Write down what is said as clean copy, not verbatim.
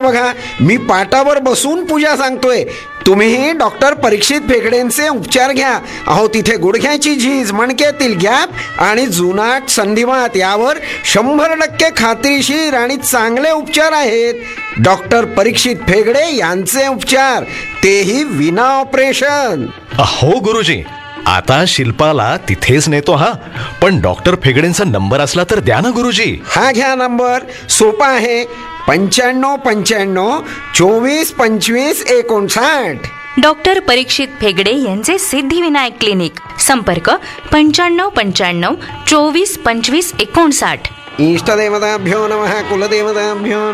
बघा, मी पाटावर बसून पूजा सांगतोय. तुम्हीही डॉक्टर परीक्षित फेगडेंचे उपचार घ्या. अहो, तिथे गुडघ्याची झीज, मणक्यातील गॅप आणि जुनाट संधिवात यावर 100% खात्रीशीर आणि चांगले उपचार आहेत. डॉक्टर परीक्षित फेगडे यांचे उपचार, तेही विना ऑपरेशन. हो गुरुजी, आता शिल्पाला तिथेच नेतो. हा, पण डॉक्टर फेगडेंचा नंबर असला तर द्या ना गुरुजी. हा घ्या नंबर, सोपा आहे. 9595 24 25 59. डॉक्टर परीक्षित फेगडे यांचे सिद्धिविनायक क्लिनिक. संपर्क 9595 24 25 59. इष्टदेवताभ्यो नमः, कुलदेवताभ्यो